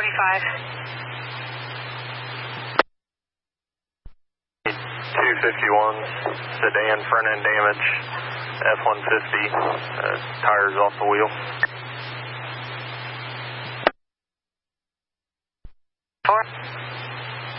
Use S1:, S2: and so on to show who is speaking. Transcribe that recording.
S1: 255.
S2: 251, sedan front end damage, F-150, tires off the wheel.
S1: 4.